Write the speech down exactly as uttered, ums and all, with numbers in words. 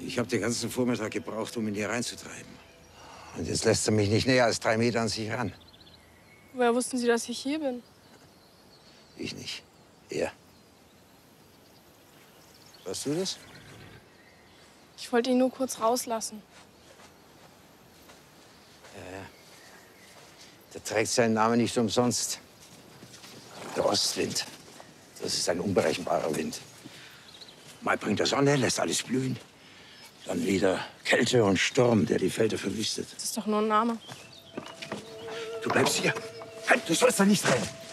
Ich habe den ganzen Vormittag gebraucht, um ihn hier reinzutreiben. Und jetzt lässt er mich nicht näher als drei Meter an sich ran. Woher wussten Sie, dass ich hier bin? Ich nicht. Er. Warst du das? Ich wollte ihn nur kurz rauslassen. Ja, ja. Der trägt seinen Namen nicht umsonst. Der Ostwind. Das ist ein unberechenbarer Wind. Mal bringt er Sonne, lässt alles blühen. Dann wieder Kälte und Sturm, der die Felder verwüstet. Das ist doch nur ein Name. Du bleibst hier. Halt, du sollst da nicht rein.